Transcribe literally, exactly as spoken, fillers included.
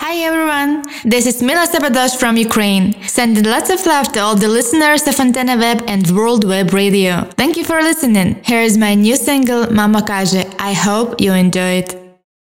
Hi everyone, this is Mila Sabadosh from Ukraine, sending lots of love to all the listeners of Antenna Web and World Web Radio. Thank you for listening. Here is my new single, Mama Każe. I hope you enjoy it.